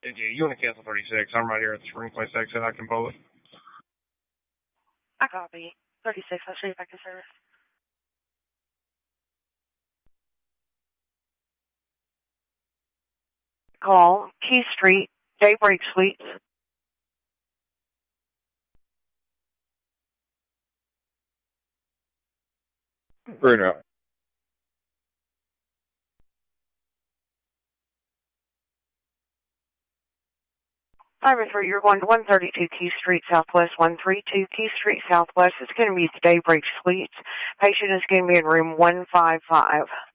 You want to cancel 36. I'm right here at the Spring Place exit. I can pull it. I copy. 36, I'll show you back to service. Call Key Street, Daybreak Suites. Bruno. Hi, Mr. You're going to 132 Key Street Southwest, 132 Key Street Southwest. It's going to be the Daybreak Suites. Patient is going to be in room 155.